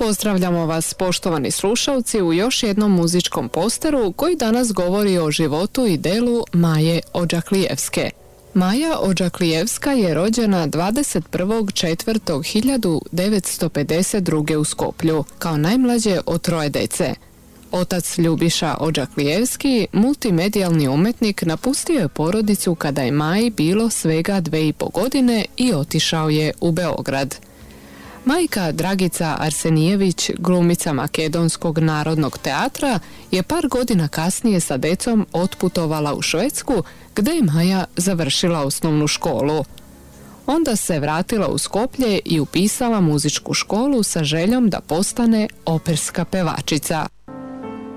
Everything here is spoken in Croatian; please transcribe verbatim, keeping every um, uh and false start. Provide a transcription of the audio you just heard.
Pozdravljamo vas, poštovani slušalci, u još jednom muzičkom posteru koji danas govori o životu i delu Maje Odžaklijevske. Maja Odžaklijevska je rođena dvadeset prvog četvrtog hiljadu devetsto pedeset druge. u Skoplju, kao najmlađe od troje dece. Otac Ljubiša Odžaklijevski, multimedijalni umjetnik, napustio je porodicu kada je Maji bilo svega dve i po godine i otišao je u Beograd. Majka Dragica Arsenijević, glumica Makedonskog narodnog teatra, je par godina kasnije sa decom otputovala u Švedsku, gdje je Maja završila osnovnu školu. Onda se vratila u Skoplje i upisala muzičku školu sa željom da postane operska pevačica.